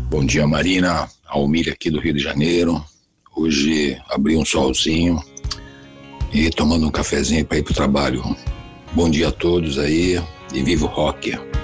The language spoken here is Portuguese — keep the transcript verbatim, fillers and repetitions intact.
Bom dia, Marina. Almir aqui do Rio de Janeiro. Hoje abri um solzinho e tomando um cafezinho para ir pro trabalho. Bom dia a todos aí e viva o rock.